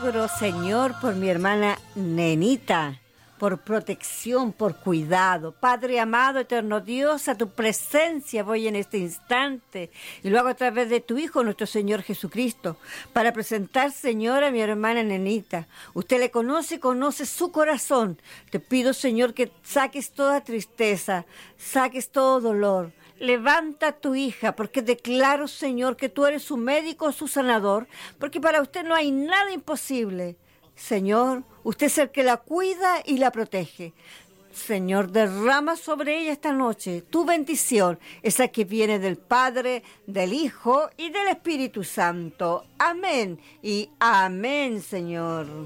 milagro, Señor, por mi hermana Nenita, por protección, por cuidado. Padre amado, eterno Dios, a tu presencia voy en este instante y lo hago a través de tu Hijo, nuestro Señor Jesucristo, para presentar, Señor, a mi hermana Nenita. Usted le conoce, conoce su corazón. Te pido, Señor, que saques toda tristeza, saques todo dolor. Levanta a tu hija, porque declaro, Señor, que tú eres su médico, su sanador, porque para usted no hay nada imposible. Señor, usted es el que la cuida y la protege. Señor, derrama sobre ella esta noche tu bendición, esa que viene del Padre, del Hijo y del Espíritu Santo. Amén y amén, Señor.